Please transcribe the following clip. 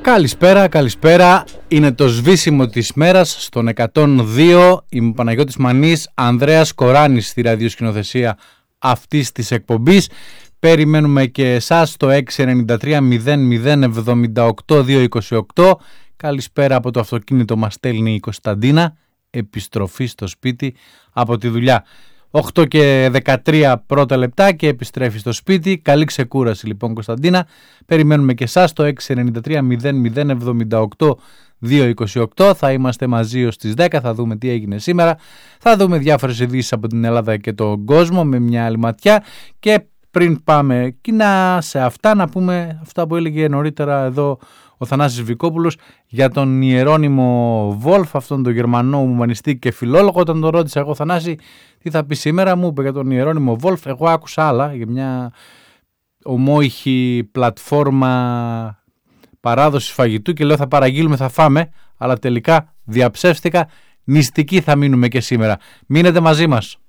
Καλησπέρα. Είναι το σβήσιμο της μέρας στον 102. Είμαι ο Παναγιώτης Μανής, Ανδρέας Κοράνης στη ραδιοσκηνοθεσία αυτής της εκπομπής. Περιμένουμε και εσάς στο 693 0078 228. Καλησπέρα από το αυτοκίνητο, μας στέλνει η Κωνσταντίνα. Επιστροφή στο σπίτι από τη δουλειά. 8 και 13 πρώτα λεπτά και επιστρέφει στο σπίτι. Καλή ξεκούραση λοιπόν, Κωνσταντίνα. Περιμένουμε και εσάς το 693 0078 228. Θα είμαστε μαζί ως τις 10. Θα δούμε τι έγινε σήμερα. Θα δούμε διάφορες ειδήσεις από την Ελλάδα και τον κόσμο με μια άλλη ματιά. Και πριν πάμε κοινά σε αυτά, να πούμε αυτά που έλεγε νωρίτερα εδώ ο Θανάσης Βικόπουλος για τον Ιερώνυμο Βόλφ, αυτόν τον Γερμανό ουμανιστή και φιλόλογο. Όταν τον ρώτησα εγώ, Θανάση, τι θα πει σήμερα, μου είπε για τον Ιερώνυμο Βόλφ. Εγώ άκουσα άλλα για μια ομόηχη πλατφόρμα παράδοσης φαγητού και λέω θα παραγγείλουμε, θα φάμε, αλλά τελικά διαψεύστηκα. Νηστικοί θα μείνουμε και σήμερα. Μείνετε μαζί μας.